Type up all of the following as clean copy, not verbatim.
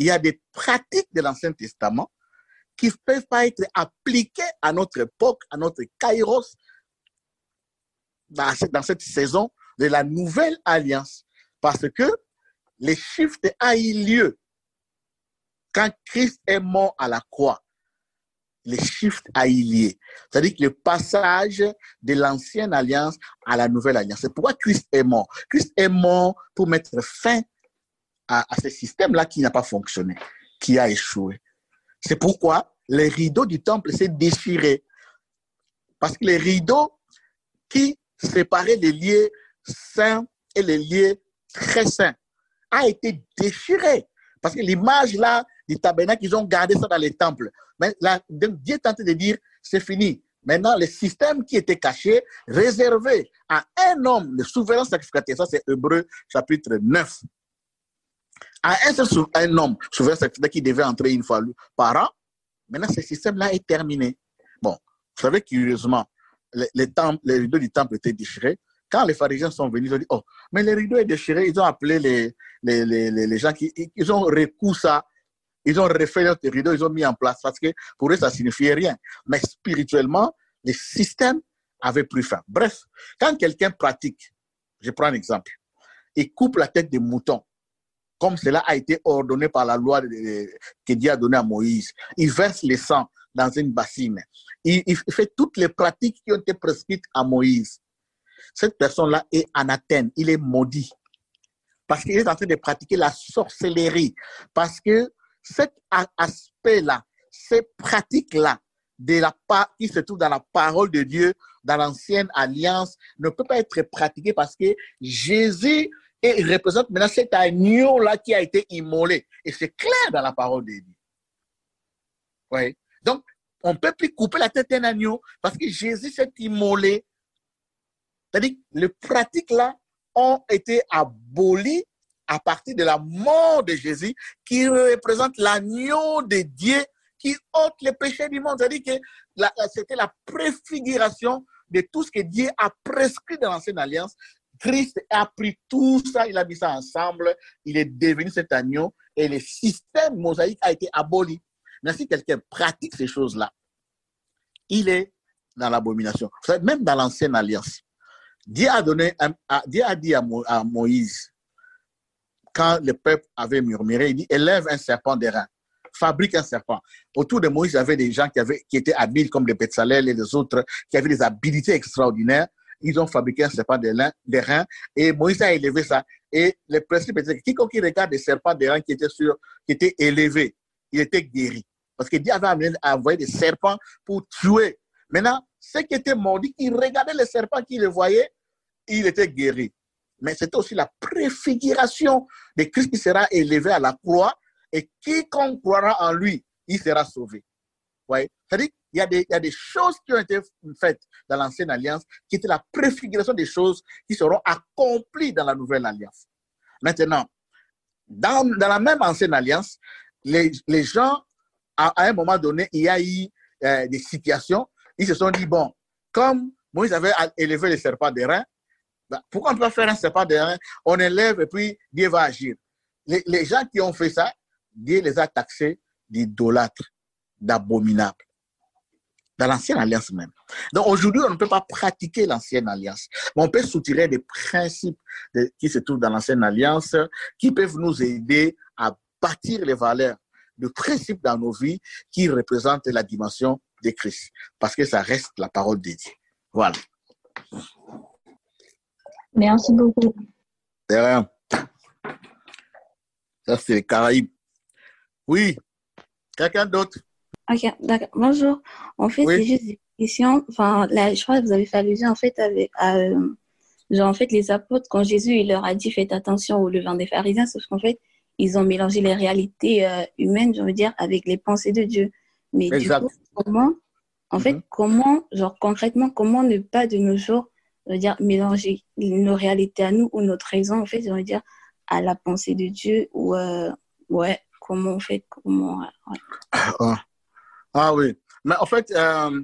il y a des pratiques de l'Ancien Testament qui ne peuvent pas être appliquées à notre époque, à notre kairos, dans cette saison de la nouvelle alliance. Parce que le shift a eu lieu quand Christ est mort à la croix. Le shift a eu lieu. C'est-à-dire que le passage de l'ancienne alliance à la nouvelle alliance. C'est pourquoi Christ est mort. Christ est mort pour mettre fin à ce système-là qui n'a pas fonctionné, qui a échoué. C'est pourquoi les rideaux du temple s'est déchiré. Parce que les rideaux qui séparaient les lieux saints et les lieux très saints a été déchiré. Parce que l'image là du tabernacle, ils ont gardé ça dans les temples. Mais là, Dieu est en train de dire, c'est fini. Maintenant, le système qui était caché, réservé à un homme, le souverain sacrificateur, ça c'est Hébreux chapitre 9. À un homme souverain sacrificateur qui devait entrer une fois par an, maintenant ce système-là est terminé. Bon, vous savez curieusement, les rideaux du temple étaient déchirés. Quand les pharisiens sont venus, ils ont dit, oh, mais les rideaux sont déchirés. Ils ont appelé les gens ils ont recousu ça. Ils ont refait notre rideau, ils ont mis en place parce que pour eux, ça ne signifiait rien. Mais spirituellement, le système avait pris fin. Bref, quand quelqu'un pratique, je prends un exemple, il coupe la tête des moutons, comme cela a été ordonné par la loi que Dieu a donnée à Moïse. Il verse le sang dans une bassine. Il fait toutes les pratiques qui ont été prescrites à Moïse. Cette personne-là est anathème, il est maudit. Parce qu'il est en train de pratiquer la sorcellerie. Parce que cet aspect-là, ces pratiques-là, qui se trouvent dans la parole de Dieu, dans l'ancienne alliance, ne peut pas être pratiqué parce que Jésus représente maintenant cet agneau-là qui a été immolé. Et c'est clair dans la parole de Dieu. Oui. Donc, on ne peut plus couper la tête d'un agneau parce que Jésus s'est immolé. C'est-à-dire que les pratiques-là ont été abolies à partir de la mort de Jésus qui représente l'agneau de Dieu qui ôte les péchés du monde. C'est-à-dire que c'était la préfiguration de tout ce que Dieu a prescrit dans l'ancienne alliance. Christ a pris tout ça, il a mis ça ensemble, il est devenu cet agneau et le système mosaïque a été aboli. Mais si quelqu'un pratique ces choses-là, il est dans l'abomination. Même dans l'ancienne alliance, Dieu a dit à Moïse, quand le peuple avait murmuré, il dit, élève un serpent d'airain, fabrique un serpent. Autour de Moïse, il y avait des gens qui étaient habiles comme des Bétzalel et des autres, qui avaient des habilités extraordinaires. Ils ont fabriqué un serpent d'airain et Moïse a élevé ça. Et le principe était que quiconque regarde des serpents d'airain qui étaient élevés, il était guéri. Parce que Dieu avait envoyé des serpents pour tuer. Maintenant, ceux qui étaient maudits, qui regardaient les serpents, qui les voyaient, il était guéri. Mais c'était aussi la préfiguration de Christ qui sera élevé à la croix et quiconque croira en lui, il sera sauvé. Ouais. C'est-à-dire qu'il y a des choses qui ont été faites dans l'ancienne alliance qui étaient la préfiguration des choses qui seront accomplies dans la nouvelle alliance. Maintenant, dans la même ancienne alliance, les gens, à un moment donné, il y a eu des situations, ils se sont dit, bon, comme Moïse avait élevé les serpents d'airain, pourquoi on ne peut pas faire un serpent d'airain? On élève et puis Dieu va agir. Les gens qui ont fait ça, Dieu les a taxés d'idolâtres, d'abominables. Dans l'ancienne alliance même. Donc aujourd'hui, on ne peut pas pratiquer l'ancienne alliance. Mais on peut soutirer des principes qui se trouvent dans l'ancienne alliance qui peuvent nous aider à bâtir les valeurs, de principes dans nos vies qui représentent la dimension de Christ. Parce que ça reste la parole de Dieu. Voilà. Merci beaucoup. C'est rien. Ça, c'est les Caraïbes. Oui. Quelqu'un d'autre? Ok, d'accord. Bonjour. En fait, Oui. c'est juste des questions. Enfin, là, je crois que vous avez fait allusion, en fait, genre, en fait, les apôtres, quand Jésus, il leur a dit, faites attention au levain des pharisiens, sauf qu'en fait, ils ont mélangé les réalités humaines, je veux dire, avec les pensées de Dieu. Mais Exact. du coup, comment, genre, concrètement, comment ne pas de nos jours, je veux dire, mélanger nos réalités à nous ou notre raison, en fait, je veux dire, à la pensée de Dieu ou, ouais, comment on fait, ouais. Ah oui. Mais en fait,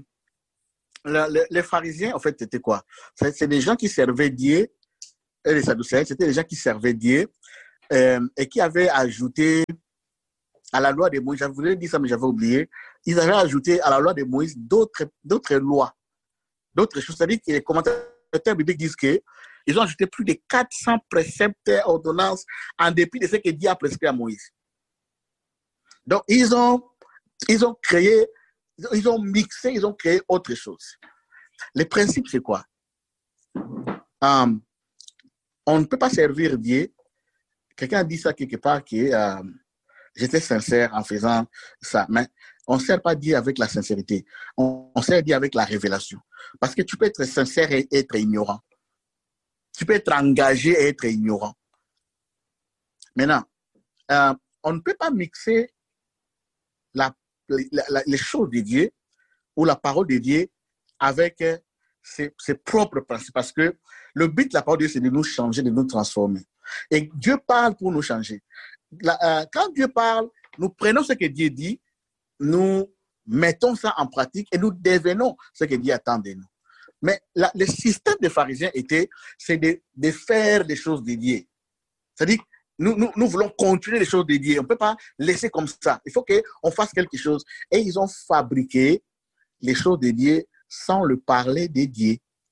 les pharisiens, en fait, c'était quoi? C'est des gens qui servaient Dieu, et les sadducéens, c'était des gens qui servaient Dieu et qui avaient ajouté à la loi de Moïse, je voulais dire ça, mais j'avais oublié, ils avaient ajouté à la loi de Moïse d'autres lois, d'autres choses. C'est-à-dire que les commentateurs bibliques disent qu'ils ont ajouté plus de 400 préceptes, ordonnances, en dépit de ce que Dieu a prescrit à Moïse. Donc, ils ont créé, ils ont mixé, ils ont créé autre chose. Le principe, c'est quoi? On ne peut pas servir Dieu. Quelqu'un a dit ça quelque part, que j'étais sincère en faisant ça. Mais on ne sert pas Dieu avec la sincérité. On sert Dieu avec la révélation. Parce que tu peux être sincère et être ignorant. Tu peux être engagé et être ignorant. Maintenant, on ne peut pas mixer les choses de Dieu ou la parole de Dieu avec ses propres principes. Parce que le but de la parole de Dieu, c'est de nous changer, de nous transformer. Et Dieu parle pour nous changer. Quand Dieu parle, nous prenons ce que Dieu dit, nous mettons ça en pratique et nous devenons ce que Dieu attend de nous. Mais le système des pharisiens c'est de faire des choses de Dieu. C'est-à-dire, nous voulons continuer les choses de Dieu. On ne peut pas laisser comme ça. Il faut qu'on fasse quelque chose. Et ils ont fabriqué les choses de Dieu sans le parler de Dieu.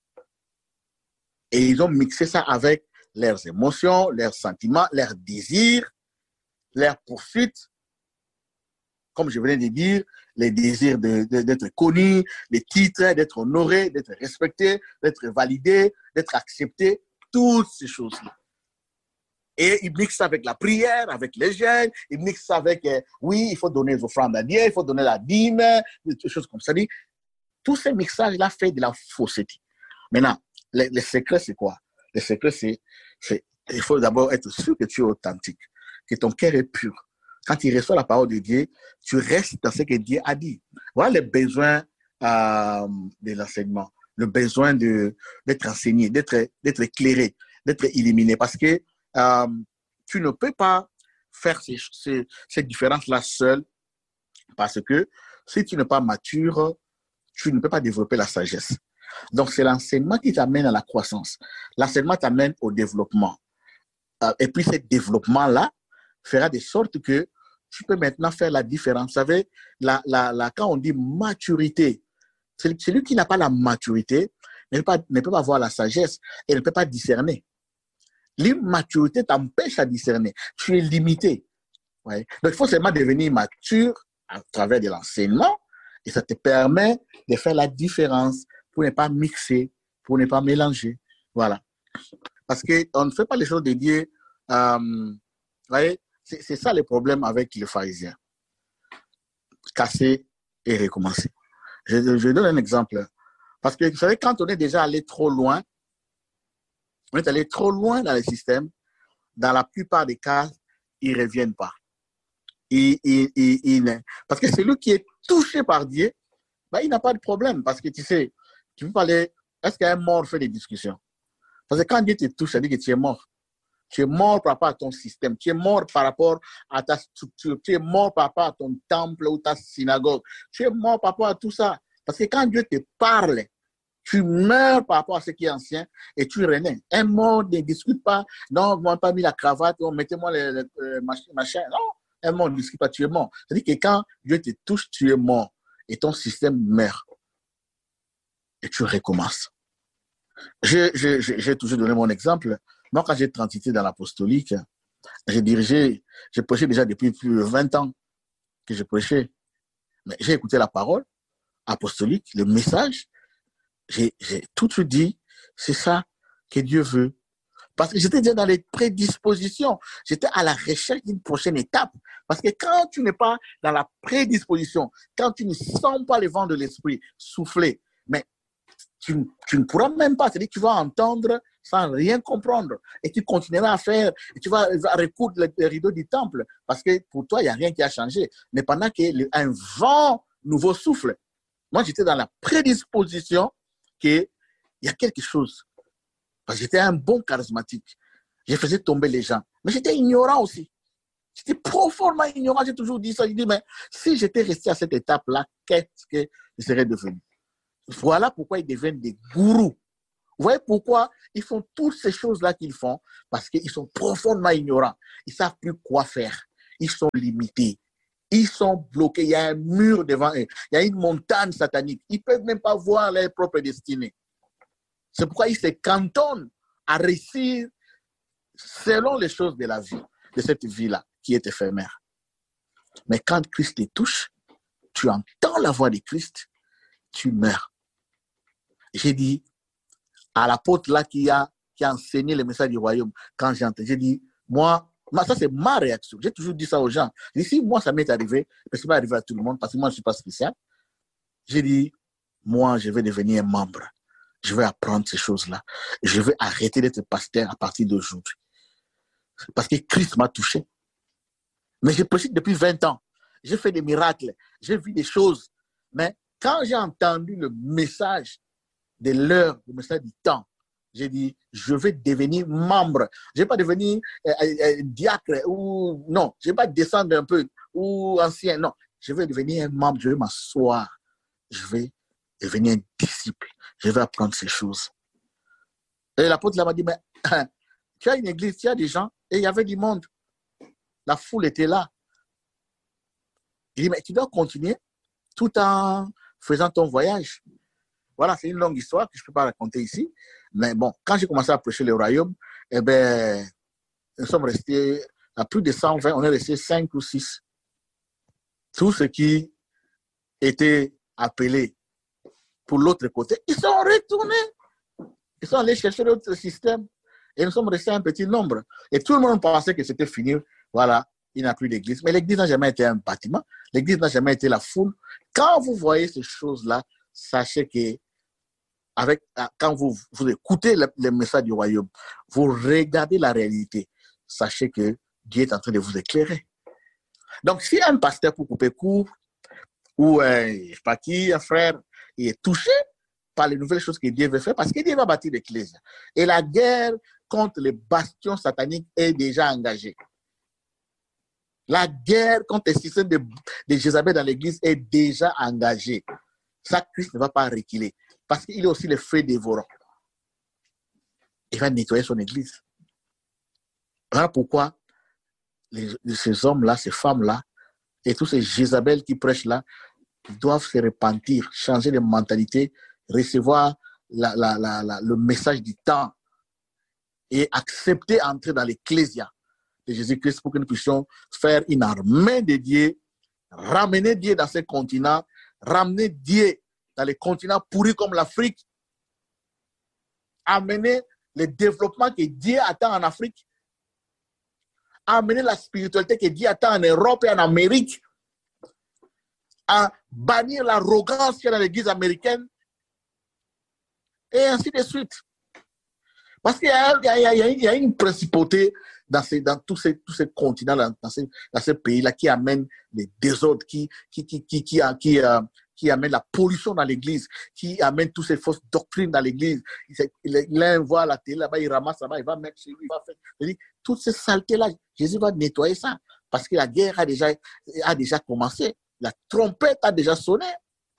Et ils ont mixé ça avec leurs émotions, leurs sentiments, leurs désirs, leurs poursuites. Comme je venais de dire, les désirs d'être connu, les titres, d'être honoré, d'être respecté, d'être validé, d'être accepté, toutes ces choses-là. Et ils mixent ça avec la prière, avec les jeûnes, ils mixent ça avec, oui, il faut donner les offrandes à Dieu, il faut donner la dîme, des choses comme ça. Tout ce mixage-là fait de la fausseté. Maintenant, le secret, c'est quoi? Le secret, c'est il faut d'abord être sûr que tu es authentique, que ton cœur est pur. Quand tu reçois la parole de Dieu, tu restes dans ce que Dieu a dit. Voilà le besoin de l'enseignement, le besoin d'être enseigné, d'être éclairé, d'être illuminé. Parce que tu ne peux pas faire ces différences-là seul, parce que si tu n'es pas mature, tu ne peux pas développer la sagesse. Donc, c'est l'enseignement qui t'amène à la croissance. L'enseignement t'amène au développement. Et puis, ce développement-là fera de sorte que tu peux maintenant faire la différence. Vous savez, quand on dit maturité, celui qui n'a pas la maturité ne peut pas avoir la sagesse et ne peut pas discerner. L'immaturité t'empêche à discerner. Tu es limité. Ouais. Donc, il faut seulement devenir mature à travers de l'enseignement et ça te permet de faire la différence pour ne pas mixer, pour ne pas mélanger. Voilà. Parce qu'on ne fait pas les choses de Dieu. Vous voyez, c'est ça le problème avec les pharisiens. Casser et recommencer. Je donne un exemple. Parce que vous savez, quand on est déjà allé trop loin, on est allé trop loin dans le système, dans la plupart des cas, ils ne reviennent pas. Parce que celui qui est touché par Dieu, ben, il n'a pas de problème. Parce que tu sais, tu peux parler, est-ce qu'un mort fait des discussions? Parce que quand Dieu te touche, ça dit que tu es mort. Tu es mort par rapport à ton système. Tu es mort par rapport à ta structure. Tu es mort par rapport à ton temple ou ta synagogue. Tu es mort par rapport à tout ça. Parce que quand Dieu te parle, tu meurs par rapport à ce qui est ancien et tu renais. Un mort ne discute pas. Non, vous m'avez pas mis la cravate. Mettez-moi le machin. Non, un mort ne discute pas. Tu es mort. C'est-à-dire que quand Dieu te touche, tu es mort. Et ton système meurt. Et tu recommences. J'ai toujours donné mon exemple. Moi, quand j'ai transité dans l'apostolique, j'ai prêché déjà depuis plus de 20 ans que je prêchais. Mais j'ai écouté la parole apostolique, le message. J'ai tout de suite dit, c'est ça que Dieu veut. Parce que j'étais déjà dans les prédispositions. J'étais à la recherche d'une prochaine étape. Parce que quand tu n'es pas dans la prédisposition, quand tu ne sens pas le vent de l'esprit souffler, mais tu ne pourras même pas. C'est-à-dire que tu vas entendre sans rien comprendre. Et tu continueras à faire. Et tu vas recoudre le rideau du temple. Parce que pour toi, il n'y a rien qui a changé. Mais pendant qu'un vent nouveau souffle, moi, j'étais dans la prédisposition qu'il y a quelque chose. Parce que j'étais un bon charismatique. Je faisais tomber les gens. Mais j'étais ignorant aussi. J'étais profondément ignorant. J'ai toujours dit ça. Je dis, mais si j'étais resté à cette étape-là, qu'est-ce que je serais devenu? Voilà pourquoi ils deviennent des gourous. Vous voyez pourquoi ils font toutes ces choses-là qu'ils font? Parce qu'ils sont profondément ignorants. Ils ne savent plus quoi faire. Ils sont limités. Ils sont bloqués. Il y a un mur devant eux. Il y a une montagne satanique. Ils ne peuvent même pas voir leur propre destinée. C'est pourquoi ils se cantonnent à réussir selon les choses de la vie, de cette vie-là, qui est éphémère. Mais quand Christ te touche, tu entends la voix de Christ, tu meurs. J'ai dit à l'apôtre là qui a enseigné le message du royaume, quand j'ai entendu, j'ai dit, moi, ça c'est ma réaction. J'ai toujours dit ça aux gens. J'ai dit, si moi ça m'est arrivé, mais ça va arriver à tout le monde, parce que moi je ne suis pas spécial. J'ai dit, moi je vais devenir un membre. Je vais apprendre ces choses-là. Je vais arrêter d'être pasteur à partir d'aujourd'hui. Parce que Christ m'a touché. Mais je prêche depuis 20 ans. J'ai fait des miracles. J'ai vu des choses. Mais quand j'ai entendu le message de l'heure, le message du temps, j'ai dit, je vais devenir membre. Je ne vais pas devenir diacre ou non. Je ne vais pas descendre un peu ou ancien. Non, je vais devenir un membre. Je vais m'asseoir. Je vais devenir un disciple. Je vais apprendre ces choses. Et l'apôtre m'a dit, mais tu as une église, tu as des gens, et il y avait du monde. La foule était là. Il dit, mais tu dois continuer tout en faisant ton voyage. Voilà, c'est une longue histoire que je ne peux pas raconter ici. Mais bon, quand j'ai commencé à prêcher le royaume, eh bien, nous sommes restés à plus de 120, on est restés 5 ou 6. Tous ceux qui étaient appelés pour l'autre côté, ils sont retournés. Ils sont allés chercher l'autre système. Et nous sommes restés un petit nombre. Et tout le monde pensait que c'était fini. Voilà, il n'y a plus d'église. Mais l'église n'a jamais été un bâtiment. L'église n'a jamais été la foule. Quand vous voyez ces choses-là, sachez que quand vous écoutez le message du royaume, vous regardez la réalité, sachez que Dieu est en train de vous éclairer. Donc, si un pasteur pour couper court, ou je sais pas qui, un frère, il est touché par les nouvelles choses que Dieu veut faire, parce que Dieu va bâtir l'église. Et la guerre contre les bastions sataniques est déjà engagée. La guerre contre les systèmes de Jézabel dans l'église est déjà engagée. Ça, Christ ne va pas reculer. Parce qu'il est aussi le feu dévorant. Il va nettoyer son église. Voilà pourquoi ces hommes-là, ces femmes-là, et tous ces Jézabel qui prêchent là, doivent se repentir, changer de mentalité, recevoir le message du temps et accepter d'entrer dans l'ecclésia de Jésus-Christ pour que nous puissions faire une armée de Dieu, ramener Dieu dans ces continents, ramener Dieu dans les continents pourris comme l'Afrique, amener le développement que Dieu attend en Afrique, amener la spiritualité que Dieu attend en Europe et en Amérique, à bannir l'arrogance qu'il y a dans l'église américaine, et ainsi de suite. Parce qu'il y a une principauté dans tous ces continents, dans ces pays-là, qui amène les désordres, qui amène la pollution dans l'église, qui amène toutes ces fausses doctrines dans l'église. Il voit la télé là-bas, il ramasse là-bas, il va mettre chez lui, il va faire. Toutes ces saletés-là, Jésus va nettoyer ça. Parce que la guerre a déjà commencé. La trompette a déjà sonné.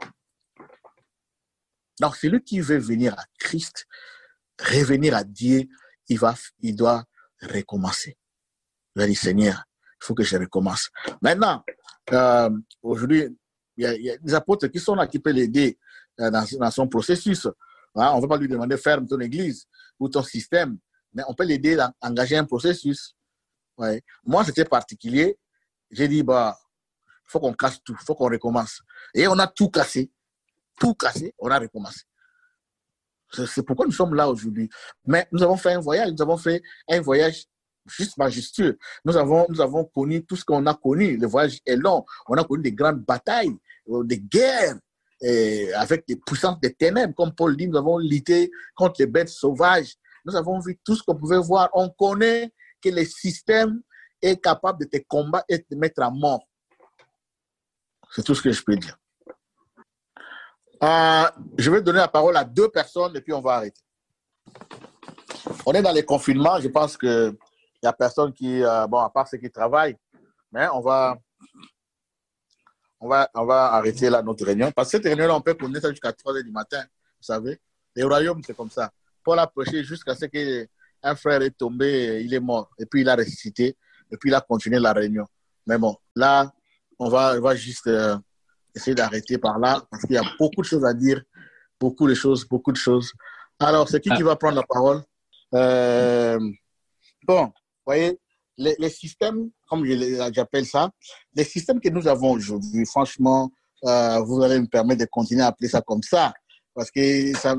Donc, celui qui veut venir à Christ, revenir à Dieu, il doit recommencer. Il va dire, Seigneur, il faut que je recommence. Maintenant, aujourd'hui, il y a des apôtres qui sont là, qui peuvent l'aider dans son processus. Hein, on ne va pas lui demander ferme ton église ou ton système, mais on peut l'aider à engager un processus. Ouais. Moi, c'était particulier. J'ai dit, il faut qu'on casse tout, il faut qu'on recommence. Et on a tout cassé, on a recommencé. C'est pourquoi nous sommes là aujourd'hui. Mais nous avons fait un voyage juste majestueux. Nous avons connu tout ce qu'on a connu. Le voyage est long. On a connu des grandes batailles, des guerres avec des puissances des ténèbres. Comme Paul dit, nous avons lutté contre les bêtes sauvages. Nous avons vu tout ce qu'on pouvait voir. On connaît que le système est capable de te combattre et de te mettre à mort. C'est tout ce que je peux dire. Je vais donner la parole à 2 personnes et puis on va arrêter. On est dans les confinements. Je pense qu'il n'y a personne qui, à part ceux qui travaillent, mais on va arrêter là notre réunion. Parce que cette réunion-là, on peut connaître ça jusqu'à 3 heures du matin. Vous savez, les royaumes, c'est comme ça. Paul a prêché jusqu'à ce qu'un frère est tombé, il est mort. Et puis il a ressuscité. Et puis il a continué la réunion. Mais bon, là, on va juste essayer d'arrêter par là parce qu'il y a beaucoup de choses à dire, beaucoup de choses. Alors, c'est qui va prendre la parole? Bon, vous voyez, les systèmes, comme j'appelle ça, les systèmes que nous avons aujourd'hui, franchement, vous allez me permettre de continuer à appeler ça comme ça, parce que ça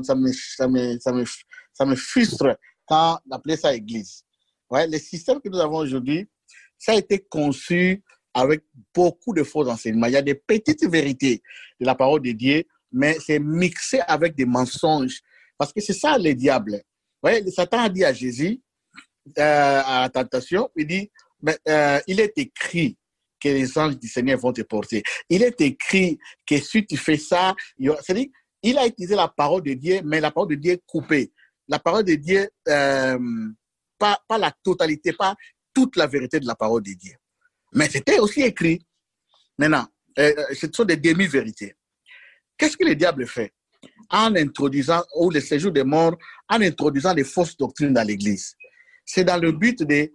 me frustre quand on appelle ça église. Ouais, les systèmes que nous avons aujourd'hui, ça a été conçu avec beaucoup de faux enseignements. Il y a des petites vérités de la parole de Dieu, mais c'est mixé avec des mensonges, parce que c'est ça le diable. Vous voyez, Satan a dit à Jésus, à la tentation, il dit, mais, il est écrit que les anges du Seigneur vont te porter. Il est écrit que si tu fais ça, c'est-à-dire, il a utilisé la parole de Dieu, mais la parole de Dieu est coupée. La parole de Dieu, pas la totalité, pas toute la vérité de la parole de Dieu. Mais c'était aussi écrit. Maintenant, ce sont des demi-vérités. Qu'est-ce que le diable fait? En introduisant, ou le séjour des morts, en introduisant des fausses doctrines dans l'Église. C'est dans le but de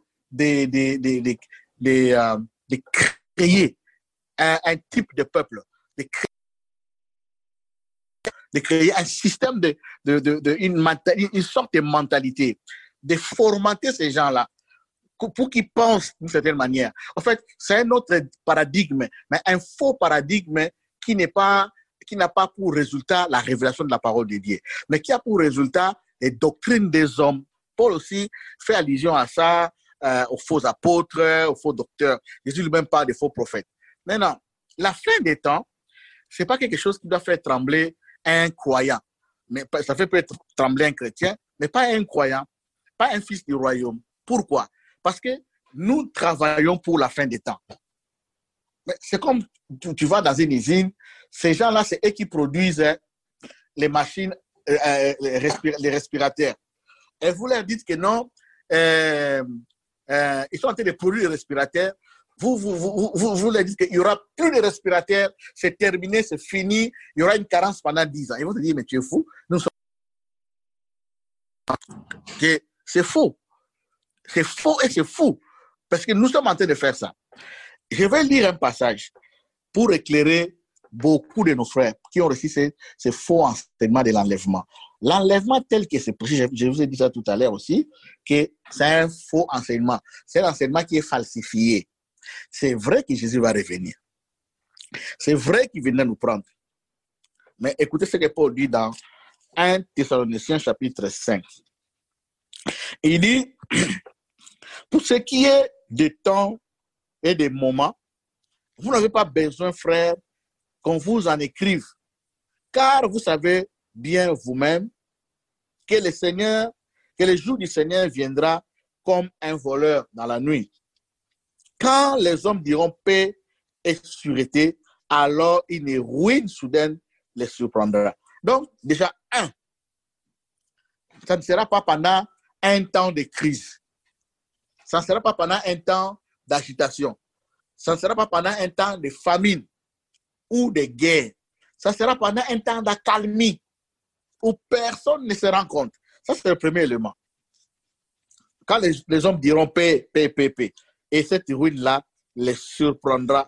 créer un type de peuple, de créer un système, une sorte de mentalité, de formater ces gens-là pour qu'ils pensent d'une certaine manière. En fait, c'est un autre paradigme, mais un faux paradigme qui n'a pas pour résultat la révélation de la parole de Dieu, mais qui a pour résultat les doctrines des hommes. Paul aussi fait allusion à ça, aux faux apôtres, aux faux docteurs. Jésus lui-même parle des faux prophètes. Maintenant, la fin des temps, ce n'est pas quelque chose qui doit faire trembler un croyant. Mais ça fait peut-être trembler un chrétien, mais pas un croyant, pas un fils du royaume. Pourquoi? Parce que nous travaillons pour la fin des temps. C'est comme tu vas dans une usine, ces gens-là, c'est eux qui produisent les machines, les respirateurs. Et vous leur dites que non, ils sont en train de produire les respirateurs. Vous leur dites qu'il n'y aura plus de respirateurs, c'est terminé, c'est fini, il y aura une carence pendant 10 ans. Ils vont te dire, mais tu es fou. C'est faux. C'est faux et c'est fou. Parce que nous sommes en train de faire ça. Je vais lire un passage pour éclairer beaucoup de nos frères qui ont reçu ces faux enseignements de l'enlèvement. L'enlèvement tel que c'est prêché, je vous ai dit ça tout à l'heure aussi, que c'est un faux enseignement. C'est un enseignement qui est falsifié. C'est vrai que Jésus va revenir. C'est vrai qu'il viendra nous prendre. Mais écoutez ce que Paul dit dans 1 Thessaloniciens chapitre 5. Il dit, pour ce qui est des temps et des moments, vous n'avez pas besoin, frères, qu'on vous en écrive, car vous savez bien vous-même que le jour du Seigneur viendra comme un voleur dans la nuit. Quand les hommes diront paix et sûreté, alors une ruine soudaine les surprendra. Donc, déjà, ça ne sera pas pendant un temps de crise. Ça ne sera pas pendant un temps d'agitation. Ça ne sera pas pendant un temps de famine ou de guerre. Ça sera pendant un temps d'accalmie où personne ne se rend compte. Ça, c'est le premier élément. Quand les hommes diront paix, paix, paix, paix, et cette ruine-là les surprendra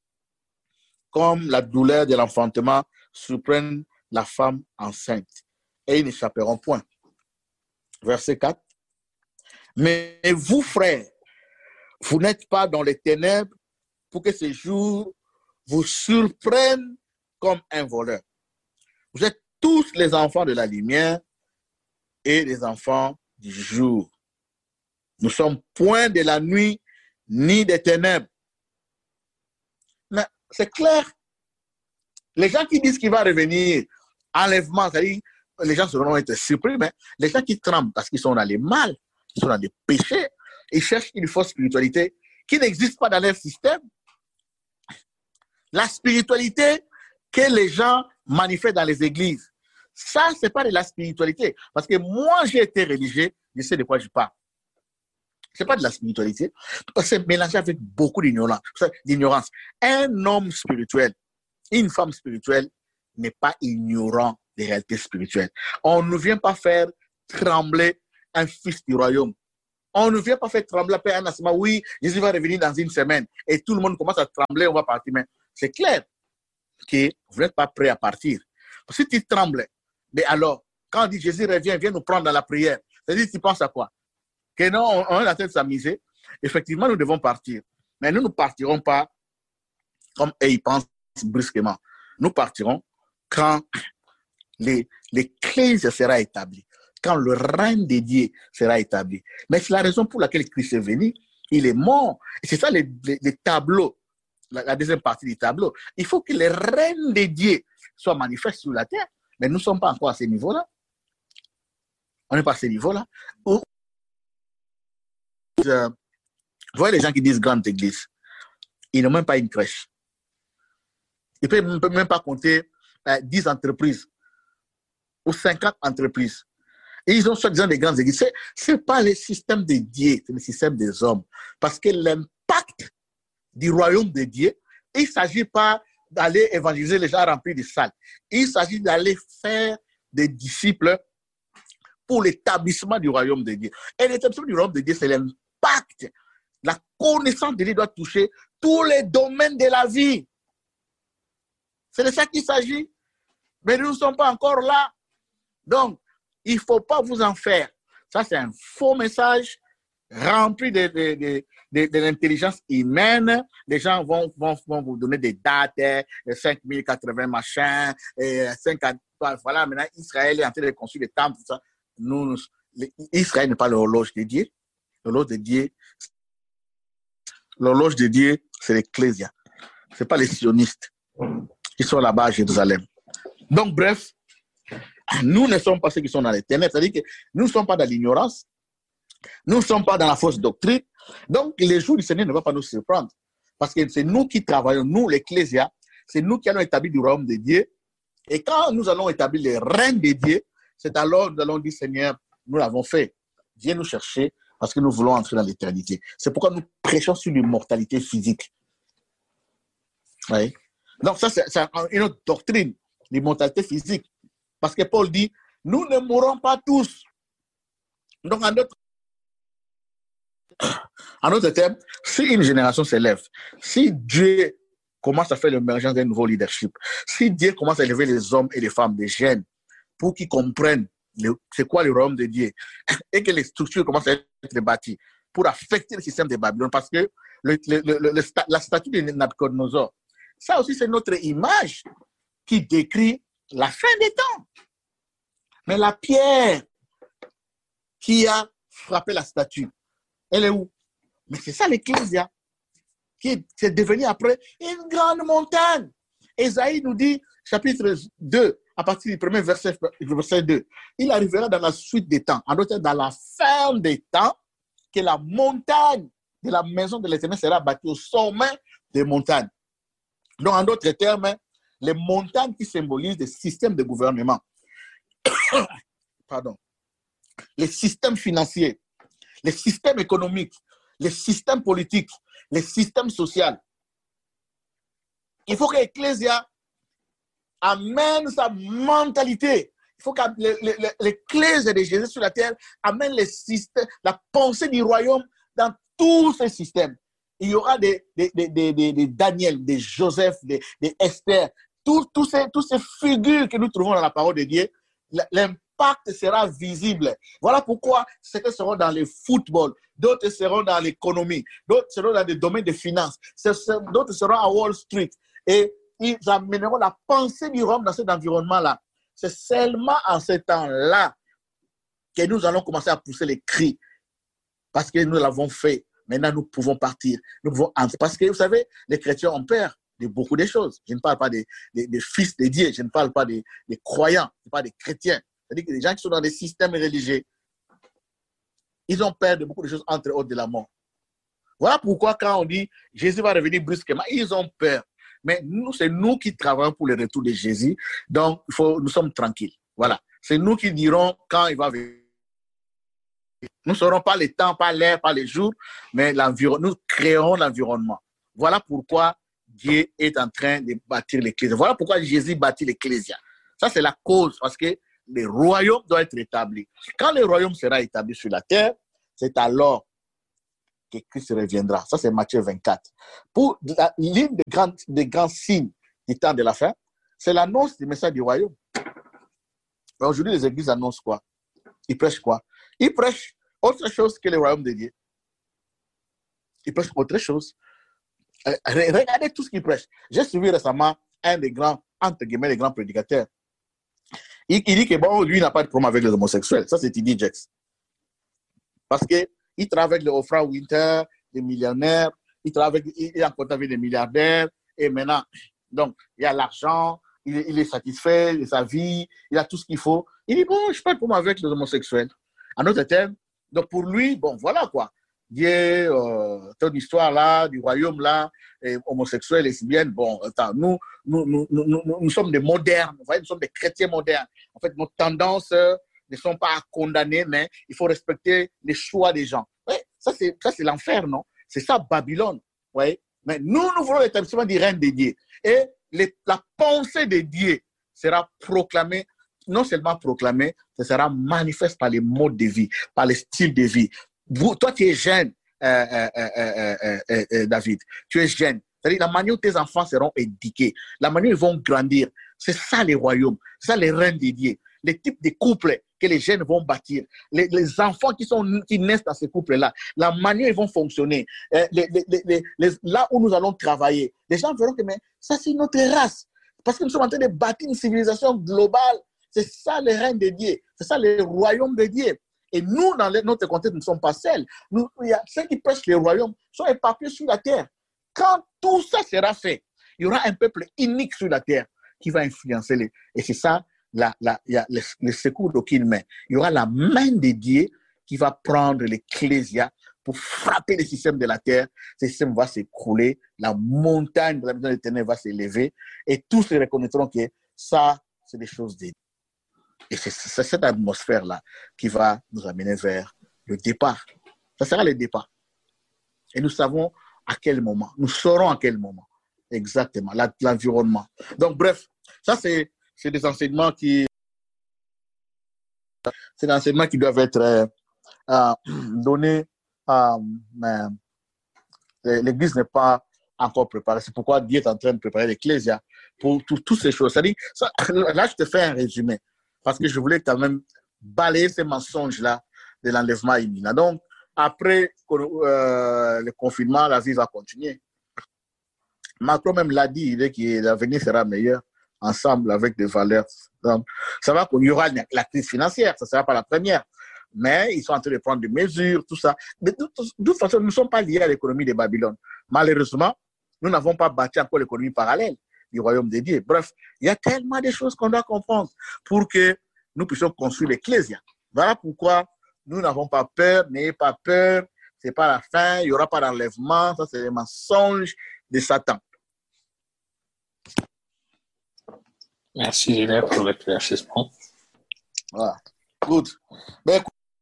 comme la douleur de l'enfantement surprend la femme enceinte. Et ils n'échapperont point. Verset 4. Mais vous, frères, vous n'êtes pas dans les ténèbres pour que ce jour vous surprenne comme un voleur. Vous êtes tous les enfants de la lumière et les enfants du jour. Nous ne sommes point de la nuit ni des ténèbres. Mais c'est clair. Les gens qui disent qu'il va revenir, enlèvement, c'est-à-dire, les gens seront être surpris, mais les gens qui tremblent parce qu'ils sont dans les mal, ils sont dans des péchés, ils cherchent une fausse spiritualité qui n'existe pas dans leur système. La spiritualité que les gens manifestent dans les églises, ça, ce n'est pas de la spiritualité. Parce que moi, j'ai été religieux, je sais de quoi je parle. Ce n'est pas de la spiritualité. C'est mélangé avec beaucoup d'ignorance. Un homme spirituel, une femme spirituelle n'est pas ignorant des réalités spirituelles. On ne vient pas faire trembler un fils du royaume. On ne vient pas faire trembler après un instant. Oui, Jésus va revenir dans une semaine. Et tout le monde commence à trembler, on va partir. Mais c'est clair que vous n'êtes pas prêt à partir. Parce que si tu trembles, mais alors, quand on dit Jésus revient, viens nous prendre dans la prière, c'est-à-dire tu penses à quoi? Que non, on est en train de s'amuser. Effectivement, nous devons partir. Mais nous ne partirons pas comme ils pensent brusquement. Nous partirons quand l'Église sera établie, quand le règne de Dieu sera établi. Mais c'est la raison pour laquelle Christ est venu. Il est mort. Et c'est ça les tableaux, la deuxième partie du tableau. Il faut que le règne de Dieu soit manifeste sur la terre. Mais nous ne sommes pas encore à ce niveau-là. On n'est pas à ce niveau-là. Vous voyez les gens qui disent grande église. Ils n'ont même pas une crèche. Ils ne peuvent même pas compter 10 entreprises ou 50 entreprises. Et ils ont soi-disant des grandes églises. Ce n'est pas le système de Dieu, c'est le système des hommes. Parce que l'impact du royaume de Dieu, il ne s'agit pas d'aller évangéliser les gens remplis de salles. Il s'agit d'aller faire des disciples pour l'établissement du royaume de Dieu. Et l'établissement du royaume de Dieu, c'est l'impact. La connaissance de Dieu doit toucher tous les domaines de la vie. C'est de ça qu'il s'agit. Mais nous ne sommes pas encore là. Donc, il ne faut pas vous en faire. Ça, c'est un faux message rempli de l'intelligence humaine. Les gens vont vous donner des dates, 5080 machin, 50, voilà, maintenant Israël est en train de construire des temples, tout ça. Israël n'est pas l'horloge de Dieu. L'horloge de Dieu, c'est l'Ecclésia. Ce n'est pas les sionistes qui sont là-bas à Jérusalem. Donc, bref, nous ne sommes pas ceux qui sont dans les ténèbres. C'est-à-dire que nous ne sommes pas dans l'ignorance. Nous ne sommes pas dans la fausse doctrine. Donc, les jours du Seigneur ne vont pas nous surprendre. Parce que c'est nous qui travaillons, nous, l'Ecclésia, c'est nous qui allons établir du royaume de Dieu. Et quand nous allons établir les règnes de Dieu, c'est alors que nous allons dire, Seigneur, nous l'avons fait. Viens nous chercher parce que nous voulons entrer dans l'éternité. C'est pourquoi nous prêchons sur l'immortalité physique. Oui. Donc, ça, c'est une autre doctrine, l'immortalité physique. Parce que Paul dit, nous ne mourrons pas tous. Donc, en d'autres termes, si une génération s'élève, si Dieu commence à faire l'émergence d'un nouveau leadership, si Dieu commence à élever les hommes et les femmes, des jeunes, pour qu'ils comprennent c'est quoi le royaume de Dieu, et que les structures commencent à être bâties pour affecter le système de Babylone, parce que la statue de Nabucodonosor, ça aussi c'est notre image qui décrit la fin des temps. Mais la pierre qui a frappé la statue, elle est où? Mais c'est ça l'Ecclésia, qui est devenue après une grande montagne. Ésaïe nous dit, chapitre 2, à partir du premier verset 2, il arrivera dans la suite des temps, en d'autres termes, dans la fin des temps, que la montagne de la maison de l'Éternel sera bâtie au sommet des montagnes. Donc, en d'autres termes, les montagnes qui symbolisent des systèmes de gouvernement, pardon, les systèmes financiers, les systèmes économiques, les systèmes politiques, les systèmes sociaux. Il faut que l'Ecclésia amène sa mentalité. Il faut que l'Église de Jésus sur la terre amène les systèmes, la pensée du royaume dans tous ces systèmes. Il y aura des Daniel, des Joseph, des Esther, tous ces figures que nous trouvons dans la parole de Dieu. L'impact sera visible. Voilà pourquoi certains seront dans le football, d'autres seront dans l'économie, d'autres seront dans le domaine des finances, d'autres seront à Wall Street. Et ils amèneront la pensée du royaume dans cet environnement-là. C'est seulement en ce temps-là que nous allons commencer à pousser les cris. Parce que nous l'avons fait. Maintenant, nous pouvons partir. Nous pouvons entrer. Parce que, vous savez, les chrétiens ont peur de beaucoup de choses. Je ne parle pas des fils de Dieu. Je ne parle pas des croyants. Je ne parle pas des chrétiens. C'est-à-dire que les gens qui sont dans des systèmes religieux, ils ont peur de beaucoup de choses, entre autres de la mort. Voilà pourquoi quand on dit Jésus va revenir brusquement, ils ont peur. Mais nous, c'est nous qui travaillons pour le retour de Jésus. Donc, nous sommes tranquilles. Voilà. C'est nous qui dirons quand il va venir. Nous ne saurons pas le temps, pas l'air, pas les jours, mais nous créerons l'environnement. Voilà pourquoi Dieu est en train de bâtir l'Ecclésia. Voilà pourquoi Jésus bâtit l'Ecclésia. Ça, c'est la cause, parce que le royaume doit être établi. Quand le royaume sera établi sur la terre, c'est alors que Christ reviendra. Ça, c'est Matthieu 24. Pour l'une des grands signes du temps de la fin, c'est l'annonce du message du royaume. Aujourd'hui, les églises annoncent quoi? Ils prêchent quoi? Ils prêchent autre chose que le royaume de Dieu. Ils prêchent autre chose. Regardez tout ce qu'ils prêchent. J'ai suivi récemment un des grands, entre guillemets, les grands prédicateurs. Il dit que bon, lui, il n'a pas de problème avec les homosexuels. Ça, c'est T.D. Jakes. Parce qu'il travaille avec les Oprah Winter, les millionnaires, il est en contact avec les milliardaires, et maintenant, donc, il y a l'argent, il est satisfait de sa vie, il a tout ce qu'il faut. Il dit, bon, je ne suis pas de problème avec les homosexuels. En autre terme, donc pour lui, bon, voilà quoi. Dieu, ton histoire là, du royaume là, homosexuel, lesbienne, bon, attends, nous sommes des modernes, vous voyez, nous sommes des chrétiens modernes. En fait, nos tendances ne sont pas à condamner, mais il faut respecter les choix des gens. Ouais, ça, c'est l'enfer, non? C'est ça, Babylone. Ouais. Mais nous voulons l'établissement du règne de Dieu. Et la pensée de Dieu sera proclamée, non seulement proclamée, ça sera manifeste par les modes de vie, par les styles de vie. Toi, tu es jeune, David. Tu es jeune. C'est-à-dire la manière où tes enfants seront éduqués, la manière où ils vont grandir. C'est ça les royaumes, c'est ça les règnes de Dieu. Les types de couples que les jeunes vont bâtir, les enfants qui naissent dans ces couples-là, la manière où ils vont fonctionner, là où nous allons travailler. Les gens verront que mais ça, c'est notre race. Parce que nous sommes en train de bâtir une civilisation globale. C'est ça le règne de Dieu. C'est ça le royaume de Dieu. Et nous, dans notre contexte, nous ne sommes pas seuls. Ceux qui prêchent le royaume sont éparpillés sur la terre. Quand tout ça sera fait, il y aura un peuple unique sur la terre qui va influencer les. Et c'est ça, le secours d'aucune main. Il y aura la main de Dieu qui va prendre l'ecclésia pour frapper le système de la terre. Ce système va s'écrouler, la montagne de la maison éternelle va s'élever et tous se reconnaîtront que ça, c'est des choses de Dieu. Et c'est cette atmosphère-là qui va nous amener vers le départ. Ça sera le départ. Et nous savons à quel moment. Nous saurons à quel moment. Exactement. L'environnement. Donc, bref, ça, c'est des enseignements qui doivent être donnés. Mais l'Église n'est pas encore préparée. C'est pourquoi Dieu est en train de préparer l'Ecclésia pour toutes ces choses. C'est-à-dire, là, je te fais un résumé. Parce que je voulais quand même balayer ces mensonges-là de l'enlèvement imminent. Donc, après le confinement, la vie va continuer. Macron même l'a dit, il dit que l'avenir sera meilleur ensemble avec des valeurs. Donc, ça va qu'il y aura la crise financière, ça ne sera pas la première. Mais ils sont en train de prendre des mesures, tout ça. Mais de toute façon, nous ne sommes pas liés à l'économie de Babylone. Malheureusement, nous n'avons pas bâti encore l'économie parallèle du royaume de Dieu. Bref, il y a tellement de choses qu'on doit comprendre pour que nous puissions construire l'Ecclésia. Voilà pourquoi nous n'avons pas peur, n'ayez pas peur, ce n'est pas la fin, il n'y aura pas d'enlèvement, ça c'est les mensonges de Satan. Merci Gilles pour l'éclaircissement. Voilà. Good. Ben,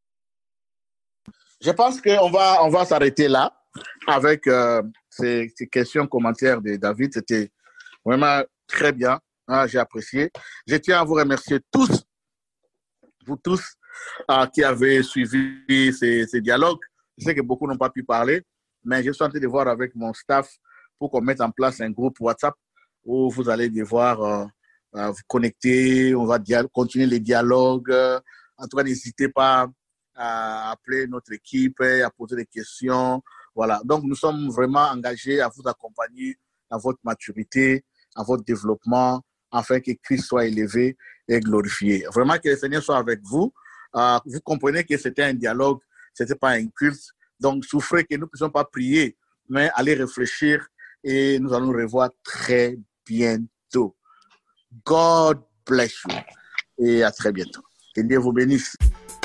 je pense qu'on va s'arrêter là avec ces questions, commentaires de David. C'était vraiment très bien. Hein, j'ai apprécié. Je tiens à vous remercier tous, vous tous, qui avez suivi ces dialogues. Je sais que beaucoup n'ont pas pu parler, mais je suis en train de voir avec mon staff pour qu'on mette en place un groupe WhatsApp où vous allez devoir vous connecter, on va continuer les dialogues. En tout cas, n'hésitez pas à appeler notre équipe et à poser des questions. Voilà. Donc, nous sommes vraiment engagés à vous accompagner dans votre maturité, à votre développement, afin que Christ soit élevé et glorifié. Vraiment, que le Seigneur soit avec vous. Vous comprenez que c'était un dialogue, ce n'était pas un culte. Donc, souffrez que nous ne puissions pas prier, mais allez réfléchir et nous allons nous revoir très bientôt. God bless you. Et à très bientôt. Que Dieu vous bénisse.